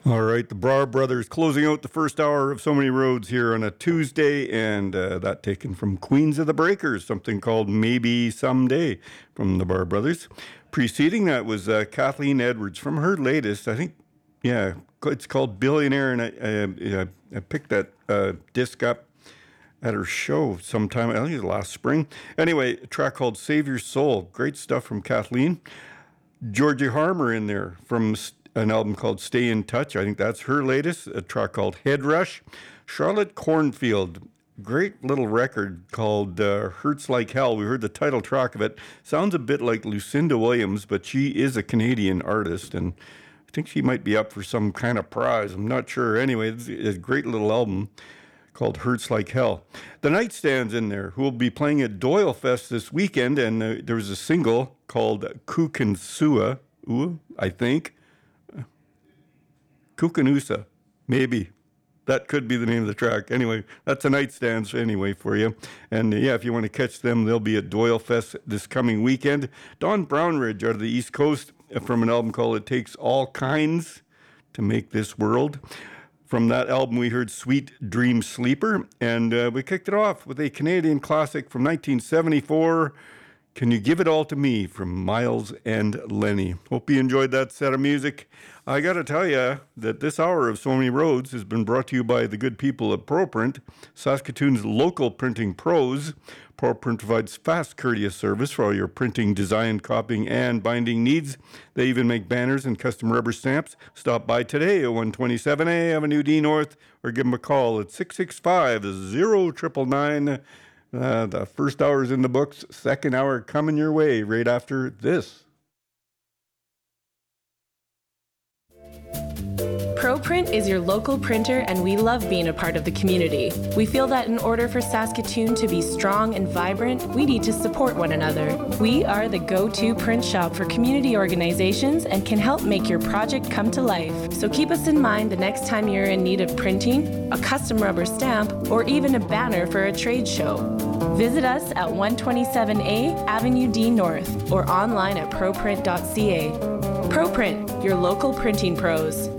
All right, the Brar Brothers closing out the first hour of So Many Roads here on a Tuesday, and that taken from Queens of the Breakers, something called Maybe Someday from the Brar Brothers. Preceding that was Kathleen Edwards from her latest, I think, yeah, it's called Billionaire, and I picked that disc up at her show sometime, I think it was last spring. Anyway, a track called Save Your Soul, great stuff from Kathleen. Georgie Harmer in there from an album called Stay in Touch. I think that's her latest, a track called Head Rush. Charlotte Cornfield, great little record called Hurts Like Hell. We heard the title track of it. Sounds a bit like Lucinda Williams, but she is a Canadian artist, and I think she might be up for some kind of prize. I'm not sure. Anyway, it's a great little album called Hurts Like Hell. The Nightstand's in there, who will be playing at Doyle Fest this weekend, and there was a single called Kukansua, I think. Kukanusa, maybe. That could be the name of the track. Anyway, that's a Nightstands anyway for you. And yeah, if you want to catch them, they'll be at Doyle Fest this coming weekend. Don Brownridge out of the East Coast from an album called It Takes All Kinds to Make This World. From that album, we heard Sweet Dream Sleeper, and we kicked it off with a Canadian classic from 1974, Can You Give It All to Me, from Miles and Lenny. Hope you enjoyed that set of music. I got to tell you that this hour of So Many Roads has been brought to you by the good people at ProPrint, Saskatoon's local printing pros. ProPrint provides fast, courteous service for all your printing, design, copying, and binding needs. They even make banners and custom rubber stamps. Stop by today at 127A Avenue D North, or give them a call at 665-0999. The first hour is in the books. Second hour coming your way right after this. ProPrint is your local printer, and we love being a part of the community. We feel that in order for Saskatoon to be strong and vibrant, we need to support one another. We are the go-to print shop for community organizations and can help make your project come to life. So keep us in mind the next time you're in need of printing, a custom rubber stamp, or even a banner for a trade show. Visit us at 127A Avenue D North or online at proprint.ca. ProPrint, your local printing pros.